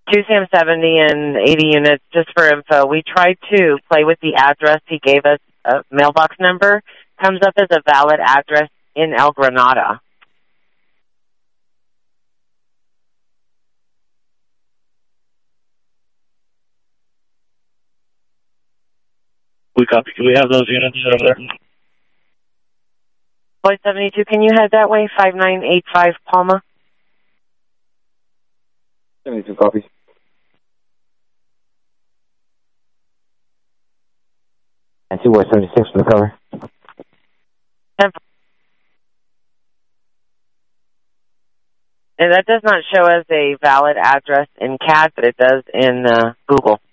2 CM70 and 80 units, just for info. We tried to play with the address. He gave us a mailbox number. Comes up as a valid address in El Granada. We copy. Can we have those units over there? Boy 72, can you head that way? 5985 Palma. 72 copies. And 2 West 76 for the cover. And that does not show as a valid address in CAD, but it does in Google.